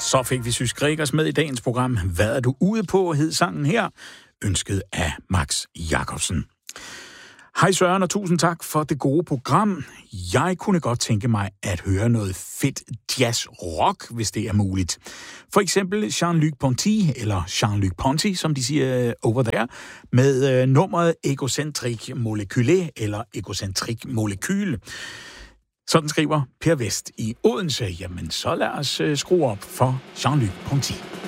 Så fik vi Sys Gregers med i dagens program. Hvad er du ude på, hed sangen her, ønsket af Max Jacobsen. Hej Søren, og tusind tak for det gode program. Jeg kunne godt tænke mig at høre noget fedt jazz-rock, hvis det er muligt. For eksempel Jean-Luc Ponty, eller Jean-Luc Ponty, som de siger over there, med nummeret Egocentric Molecule, eller Egocentric Molecule. Sådan skriver Per Vest i Odense. Jamen, så lad os skrue op for Jean-Luc Ponty.